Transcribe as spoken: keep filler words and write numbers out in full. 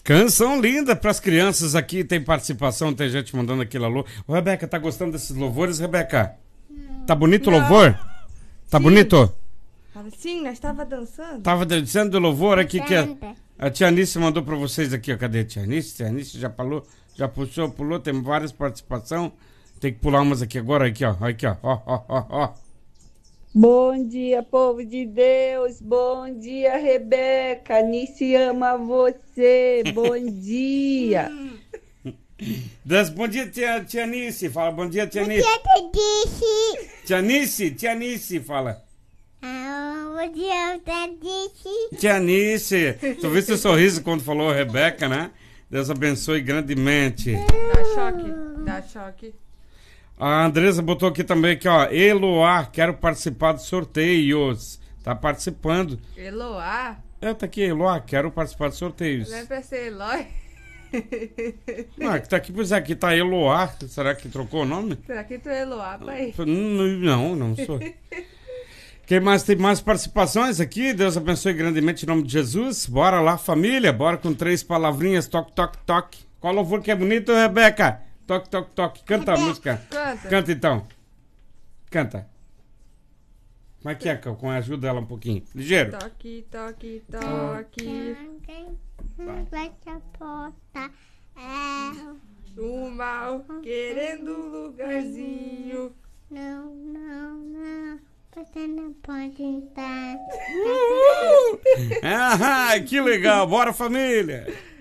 Canção linda para as crianças aqui, tem participação, tem gente mandando aquele alô. Ô, Rebeca, tá gostando desses louvores, Rebeca? Tá bonito o louvor? Tá Sim. bonito? Sim, nós estava dançando. Tava dançando do louvor aqui que a, a tia Anice mandou para vocês aqui, ó. Cadê a tia Anice? Tia Anice já falou, já puxou, pulou, tem várias participações. Tem que pular umas aqui agora, aqui, ó. Aqui, ó. Ó, ó, ó, ó. Bom dia, povo de Deus. Bom dia, Rebeca. Nice ama você. Bom dia. Das, bom dia, tia, tia Anice. Fala, bom dia, tia Anice. Bom dia, Tadice. Tia Anice, tia Anice, fala. Ah, bom dia, Tadice. Tia Anice. Tu viu seu sorriso quando falou Rebeca, né? Deus abençoe grandemente. Dá choque, dá choque. A Andresa botou aqui também, aqui, ó. Eloá, quero participar dos sorteios. Tá participando. Eloá? É, tá aqui, Eloá, quero participar dos sorteios. Não é pra ser Eloy? Ah, que tá aqui, pois é, aqui tá Eloá. Será que trocou o nome? Será que tu é Eloá, pai? Não, não sou. Quem mais tem mais participações aqui? Deus abençoe grandemente em nome de Jesus. Bora lá, família. Bora com três palavrinhas. Toque, toque, toque. Qual louvor que é bonito, Rebeca? Toque, toque, toque. Canta a música. Canta. Canta então. Canta. Como é que é, com a ajuda dela um pouquinho? Ligeiro. Toque, toque, toque. Vai te apostar. É. O mal querendo um lugarzinho. Não, não, não. Você não pode entrar. Ah, que legal. Bora, família.